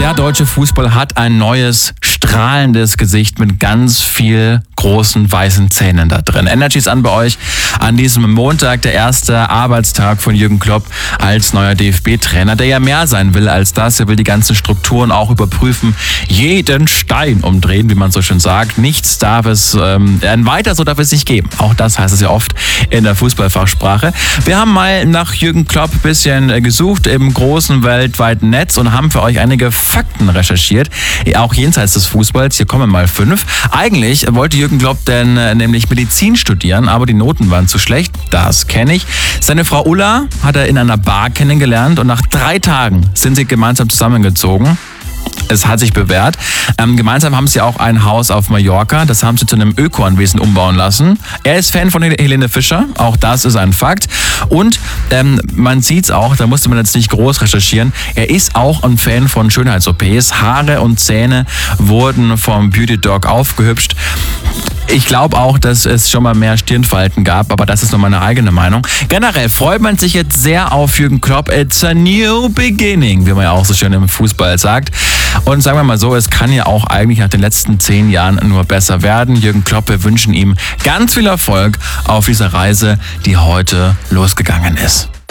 Der deutsche Fußball hat ein neues, strahlendes Gesicht mit ganz viel großen weißen Zähnen da drin. Energy ist an bei euch an diesem Montag, der erste Arbeitstag von Jürgen Klopp als neuer DFB-Trainer, der ja mehr sein will als das. Er will die ganzen Strukturen auch überprüfen, jeden Stein umdrehen, wie man so schön sagt. Nichts darf es, ein Weiter so darf es nicht geben. Auch das heißt es ja oft in der Fußballfachsprache. Wir haben mal nach Jürgen Klopp ein bisschen gesucht im großen weltweiten Netz und haben für euch einige Fakten recherchiert, auch jenseits des Fußballs. Hier kommen mal 5. Eigentlich wollte Jürgen Klopp denn nämlich Medizin studieren, aber die Noten waren zu schlecht. Das kenne ich. Seine Frau Ulla hat er in einer Bar kennengelernt und nach 3 Tagen sind sie gemeinsam zusammengezogen. Es hat sich bewährt. Gemeinsam haben sie auch ein Haus auf Mallorca. Das haben sie zu einem Öko-Anwesen umbauen lassen. Er ist Fan von Helene Fischer. Auch das ist ein Fakt. Und man sieht's auch, da musste man jetzt nicht groß recherchieren. Er ist auch ein Fan von Schönheits-OPs. Haare und Zähne wurden vom Beauty Dog aufgehübscht. Ich glaube auch, dass es schon mal mehr Stirnfalten gab, aber das ist nur meine eigene Meinung. Generell freut man sich jetzt sehr auf Jürgen Klopp. It's a new beginning, wie man ja auch so schön im Fußball sagt. Und sagen wir mal so, es kann ja auch eigentlich nach den letzten 10 Jahren nur besser werden. Jürgen Klopp, wir wünschen ihm ganz viel Erfolg auf dieser Reise, die heute losgegangen ist.